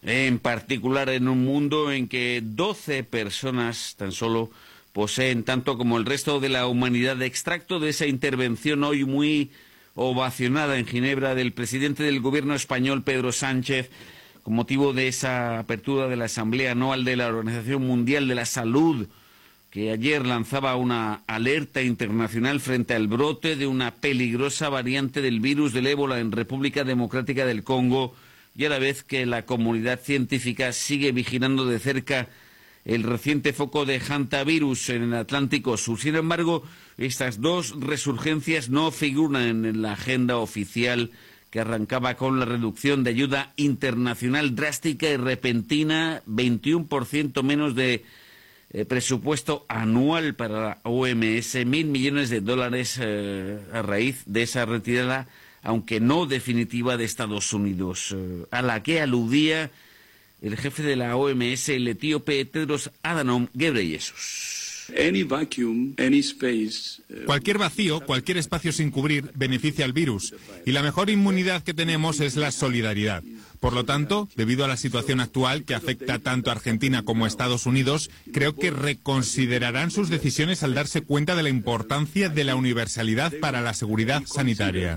En particular en un mundo en que 12 personas tan solo poseen tanto como el resto de la humanidad. Extracto de esa intervención hoy muy ovacionada en Ginebra del presidente del gobierno español, Pedro Sánchez, con motivo de esa apertura de la Asamblea Anual de la Organización Mundial de la Salud, que ayer lanzaba una alerta internacional frente al brote de una peligrosa variante del virus del ébola en República Democrática del Congo, y a la vez que la comunidad científica sigue vigilando de cerca el reciente foco de hantavirus en el Atlántico Sur. Sin embargo, estas dos resurgencias no figuran en la agenda oficial, que arrancaba con la reducción de ayuda internacional drástica y repentina, 21% menos de presupuesto anual para la OMS, $1.000 millones a raíz de esa retirada, aunque no definitiva, de Estados Unidos, a la que aludía el jefe de la OMS, el etíope Tedros Adhanom Ghebreyesus. Cualquier vacío, cualquier espacio sin cubrir, beneficia al virus. Y la mejor inmunidad que tenemos es la solidaridad. Por lo tanto, debido a la situación actual que afecta tanto a Argentina como a Estados Unidos, creo que reconsiderarán sus decisiones al darse cuenta de la importancia de la universalidad para la seguridad sanitaria.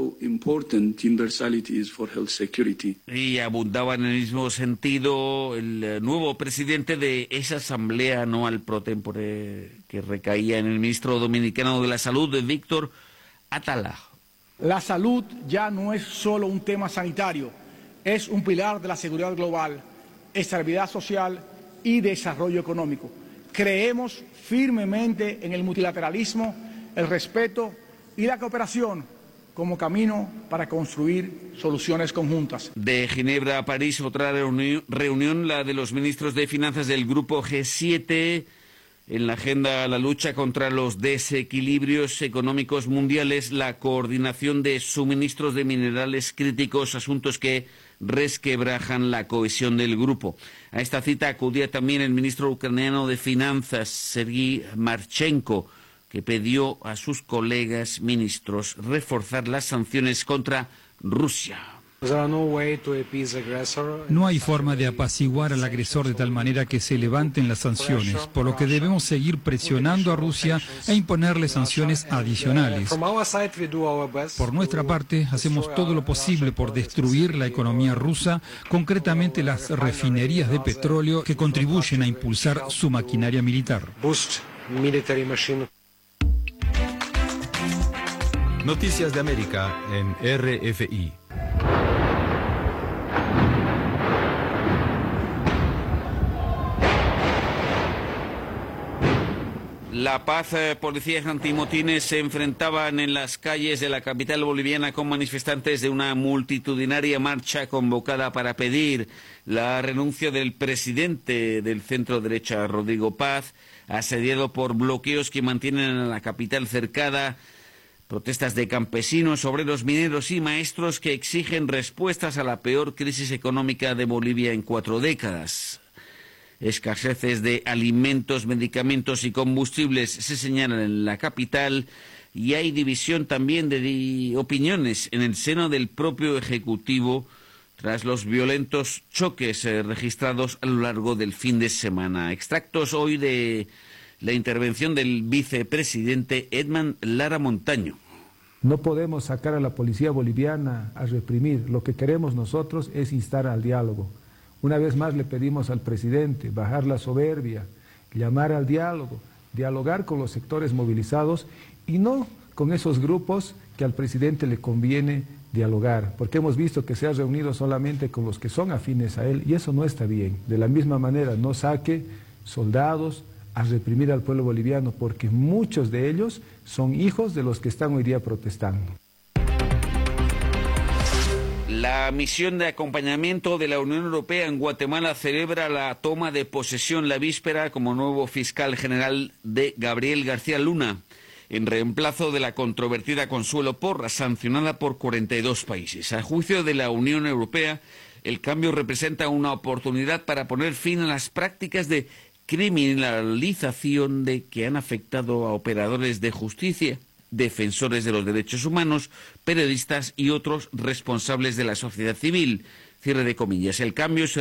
Y abundaba en el mismo sentido el nuevo presidente de esa Asamblea Anual pro tempore que recaía en el ministro dominicano de la Salud, Víctor Atala. La salud ya no es solo un tema sanitario, es un pilar de la seguridad global, estabilidad social y desarrollo económico. Creemos firmemente en el multilateralismo, el respeto y la cooperación como camino para construir soluciones conjuntas. De Ginebra a París, otra reunión, la de los ministros de Finanzas del Grupo G7, en la agenda la lucha contra los desequilibrios económicos mundiales, la coordinación de suministros de minerales críticos, asuntos que resquebrajan la cohesión del grupo. A esta cita acudía también el ministro ucraniano de Finanzas, Sergiy Marchenko, que pidió a sus colegas ministros reforzar las sanciones contra Rusia. No hay forma de apaciguar al agresor de tal manera que se levanten las sanciones, por lo que debemos seguir presionando a Rusia e imponerle sanciones adicionales. Por nuestra parte, hacemos todo lo posible por destruir la economía rusa, concretamente las refinerías de petróleo que contribuyen a impulsar su maquinaria militar. Noticias de América en RFI. La Paz, policías antimotines se enfrentaban en las calles de la capital boliviana con manifestantes de una multitudinaria marcha convocada para pedir la renuncia del presidente del centro derecha, Rodrigo Paz, asediado por bloqueos que mantienen a la capital cercada. Protestas de campesinos, obreros, mineros y maestros que exigen respuestas a la peor crisis económica de Bolivia en 4 décadas. Escaseces de alimentos, medicamentos y combustibles se señalan en la capital, y hay división también de opiniones en el seno del propio Ejecutivo tras los violentos choques registrados a lo largo del fin de semana. Extractos hoy de la intervención del vicepresidente Edman Lara Montaño. No podemos sacar a la policía boliviana a reprimir. Lo que queremos nosotros es instar al diálogo. Una vez más le pedimos al presidente bajar la soberbia, llamar al diálogo, dialogar con los sectores movilizados y no con esos grupos que al presidente le conviene dialogar, porque hemos visto que se ha reunido solamente con los que son afines a él y eso no está bien. De la misma manera, no saque soldados a reprimir al pueblo boliviano, porque muchos de ellos son hijos de los que están hoy día protestando. La misión de acompañamiento de la Unión Europea en Guatemala celebra la toma de posesión la víspera como nuevo fiscal general de Gabriel García Luna, en reemplazo de la controvertida Consuelo Porras, sancionada por 42 países. A juicio de la Unión Europea, el cambio representa una oportunidad para poner fin a las prácticas de criminalización que han afectado a operadores de justicia, defensores de los derechos humanos, periodistas y otros responsables de la sociedad civil. Cierre de comillas. El cambio se